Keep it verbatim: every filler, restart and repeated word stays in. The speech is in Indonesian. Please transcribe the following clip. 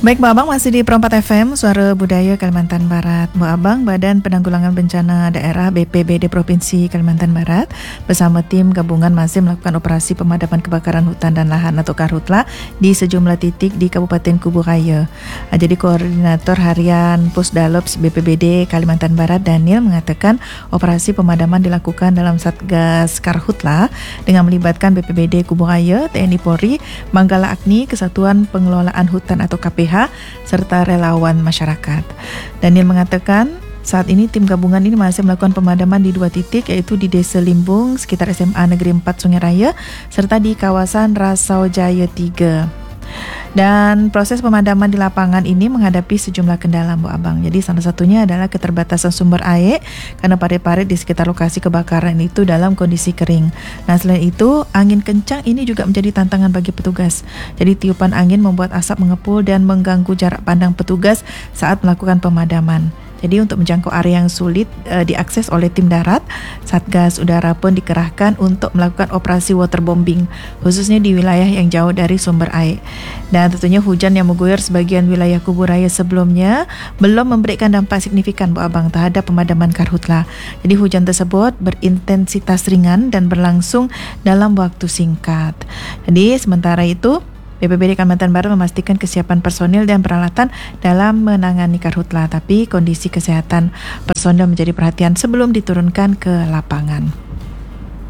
Baik, Mbak Abang masih di Perempat F M, Suara Budaya Kalimantan Barat. Mbak Abang, Badan Penanggulangan Bencana Daerah B P B D Provinsi Kalimantan Barat bersama tim gabungan masih melakukan operasi pemadaman kebakaran hutan dan lahan atau Karhutla di sejumlah titik di Kabupaten Kubu Raya. Jadi Koordinator Harian Pusdalops B P B D Kalimantan Barat Daniel mengatakan operasi pemadaman dilakukan dalam Satgas Karhutla dengan melibatkan B P B D Kubu Raya, T N I Polri, Manggala Agni, Kesatuan Pengelolaan Hutan atau K P H, serta relawan masyarakat. Daniel mengatakan saat ini tim gabungan ini masih melakukan pemadaman di dua titik, yaitu di Desa Limbung sekitar S M A Negeri empat Sungai Raya serta di kawasan Rasau Jaya tiga. Dan proses pemadaman di lapangan ini menghadapi sejumlah kendala, Bu Abang. Jadi salah satunya adalah keterbatasan sumber air karena parit-parit di sekitar lokasi kebakaran itu dalam kondisi kering. Nah, selain itu, angin kencang ini juga menjadi tantangan bagi petugas. Jadi tiupan angin membuat asap mengepul dan mengganggu jarak pandang petugas saat melakukan pemadaman. Jadi untuk menjangkau area yang sulit e, diakses oleh tim darat, Satgas Udara pun dikerahkan untuk melakukan operasi waterbombing, khususnya di wilayah yang jauh dari sumber air. Dan tentunya hujan yang mengguyur sebagian wilayah Kubu Raya sebelumnya belum memberikan dampak signifikan, Bu Abang, terhadap pemadaman Karhutla. Jadi hujan tersebut berintensitas ringan dan berlangsung dalam waktu singkat. Jadi sementara itu B P B D Kalimantan Barat memastikan kesiapan personil dan peralatan dalam menangani Karhutla, tapi kondisi kesehatan personil menjadi perhatian sebelum diturunkan ke lapangan.